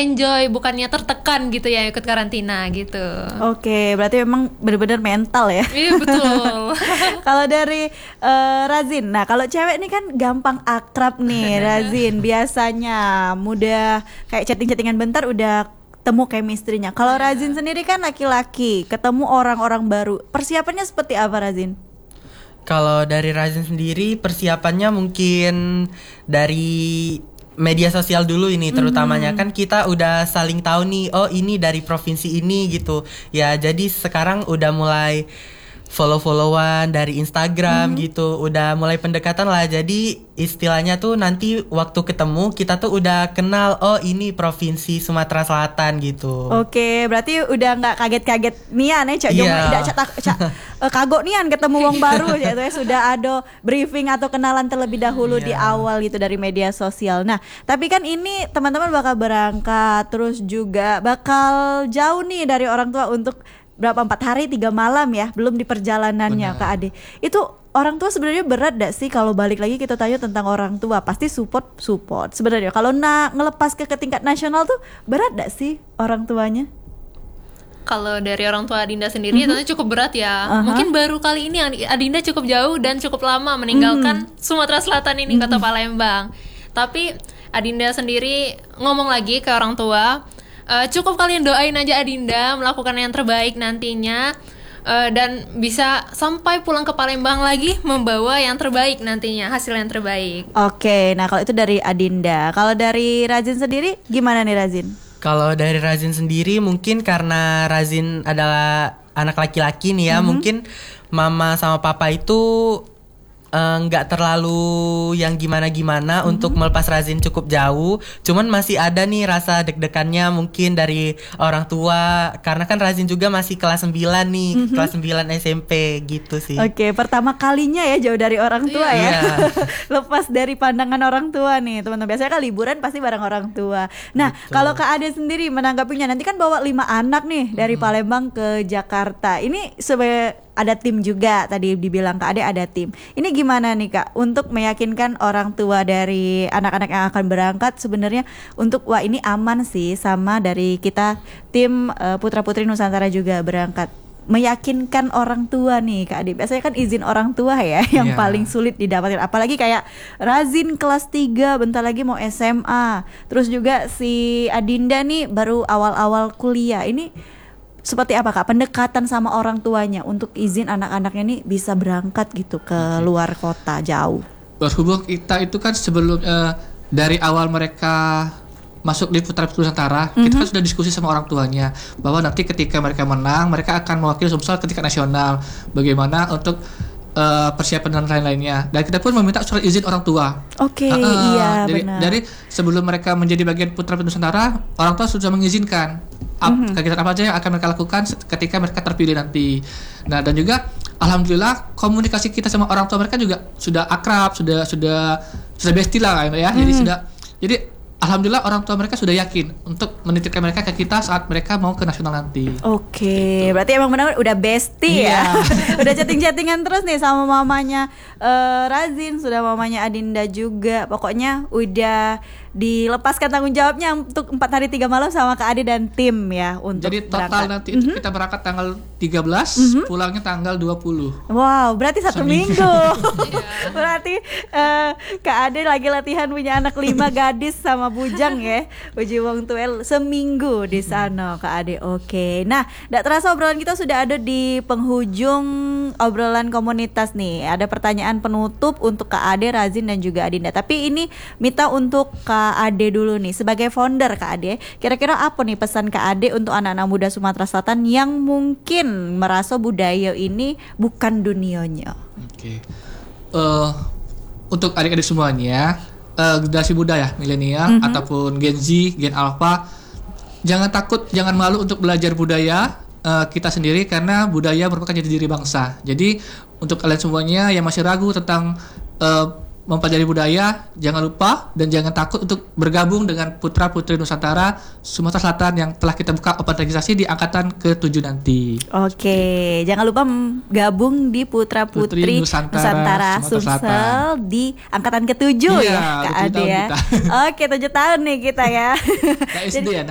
enjoy, bukannya tertekan gitu ya ikut karantina gitu. Oke, berarti memang benar-benar mental ya. Iya betul. Kalau dari Razin, nah kalau cewek nih kan gampang akrab nih Razin, biasanya mudah kayak chatting-chattingan bentar udah temu chemistry-nya. Kalau Razin sendiri kan laki-laki, ketemu orang-orang baru, persiapannya seperti apa Razin? Kalau dari Razin sendiri persiapannya mungkin dari media sosial dulu ini terutamanya kan kita udah saling tahu nih, oh ini dari provinsi ini gitu ya, jadi sekarang udah mulai follow-followan dari Instagram gitu, udah mulai pendekatan lah. Jadi istilahnya tuh nanti waktu ketemu kita tuh udah kenal, oh ini provinsi Sumatera Selatan gitu. Oke, berarti udah nggak kaget-kaget nian ya, Cak. Iya. Kagok nian ketemu wong baru gitu ya. Sudah ada briefing atau kenalan terlebih dahulu di awal gitu dari media sosial. Nah, tapi kan ini teman-teman bakal berangkat, terus juga bakal jauh nih dari orang tua untuk berapa 4 hari 3 malam ya, belum di perjalanannya. Kak Ade. Itu orang tua sebenarnya berat gak sih kalau balik lagi kita tanya tentang orang tua? Pasti support sebenarnya. Kalau ngelepas ke tingkat nasional tuh berat gak sih orang tuanya? Kalau dari orang tua Adinda sendiri tentunya cukup berat ya. Mungkin baru kali ini Adinda cukup jauh dan cukup lama meninggalkan Sumatera Selatan ini, kota Palembang. Tapi Adinda sendiri ngomong lagi ke orang tua, cukup kalian doain aja Adinda melakukan yang terbaik nantinya, dan bisa sampai pulang ke Palembang lagi membawa yang terbaik nantinya, hasil yang terbaik. Oke, nah kalau itu dari Adinda. Kalau dari Razin sendiri gimana nih Razin? Kalau dari Razin sendiri mungkin karena Razin adalah anak laki-laki nih ya, mungkin mama sama papa itu nggak terlalu yang gimana-gimana untuk melepas Razin cukup jauh. Cuman masih ada nih rasa deg-degannya mungkin dari orang tua, karena kan Razin juga masih kelas 9 nih, kelas 9 SMP gitu sih. Oke, pertama kalinya ya jauh dari orang tua ya. Lepas dari pandangan orang tua nih teman-teman. Biasanya kan liburan pasti bareng orang tua. Nah, kalau Kak Ade sendiri menanggapinya, nanti kan bawa 5 anak nih dari Palembang ke Jakarta. Ini sebagai ada tim juga, tadi dibilang Kak Ade ada tim. Ini gimana nih Kak untuk meyakinkan orang tua dari anak-anak yang akan berangkat sebenarnya untuk wah ini aman sih, sama dari kita tim Putra Putri Nusantara juga berangkat. Meyakinkan orang tua nih Kak Ade. Biasanya kan izin orang tua ya yang paling sulit didapatkan. Apalagi kayak Razin kelas 3 bentar lagi mau SMA. Terus juga si Adinda nih baru awal-awal kuliah. Ini seperti apa Kak pendekatan sama orang tuanya untuk izin anak-anaknya nih bisa berangkat gitu ke luar kota jauh? Berhubung kita itu kan sebelum dari awal mereka masuk di Putra Putri Nusantara, kita kan sudah diskusi sama orang tuanya bahwa nanti ketika mereka menang, mereka akan mewakili Sumsel ke tingkat nasional. Bagaimana untuk persiapan dan lain-lainnya. Dan kita pun meminta surat izin orang tua. Oke, iya benar. Dari sebelum mereka menjadi bagian Putra Putri Nusantara, orang tua sudah mengizinkan kegiatan apa aja yang akan mereka lakukan ketika mereka terpilih nanti. Nah, dan juga alhamdulillah komunikasi kita sama orang tua mereka juga sudah akrab, sudah bestie lah ya. Jadi alhamdulillah orang tua mereka sudah yakin untuk menitipkan mereka ke kita saat mereka mau ke nasional nanti. Oke, gitu. Berarti emang benar udah bestie ya. Udah chatting-chattingan terus nih sama mamanya Razin, sudah mamanya Adinda juga. Pokoknya udah dilepaskan tanggung jawabnya untuk 4 hari 3 malam sama Kak Ade dan tim ya untuk jadi total berangkat. nanti itu kita berangkat tanggal 13, pulangnya tanggal 20. Wow, berarti 1 minggu. Berarti Kak Ade lagi latihan punya anak 5 gadis sama bujang ya. Uji wong tuel seminggu di sana Kak Ade. Oke. Nah, enggak terasa obrolan kita sudah ada di penghujung obrolan komunitas nih. Ada pertanyaan penutup untuk Kak Ade, Razin dan juga Adinda. Tapi ini minta untuk Kak Ade dulu nih sebagai founder Kak Ade. Kira-kira apa nih pesan Kak Ade untuk anak-anak muda Sumatera Selatan yang mungkin merasa budaya ini bukan dunianya? Oke. Untuk adik-adik semuanya, generasi muda ya, milenial ataupun Gen Z, Gen Alpha, jangan takut, jangan malu untuk belajar budaya kita sendiri, karena budaya merupakan jati diri bangsa. Jadi untuk kalian semuanya yang masih ragu tentang mempelajari budaya, jangan lupa dan jangan takut untuk bergabung dengan Putra Putri Nusantara Sumatera Selatan yang telah kita buka open registrasi di angkatan ke-7 nanti. Oke, jangan lupa gabung di Putra Putri Nusantara Sumsel di angkatan ke-7 ya Kak Ade ya. Oke, 7 tahun nih kita ya. SD ya.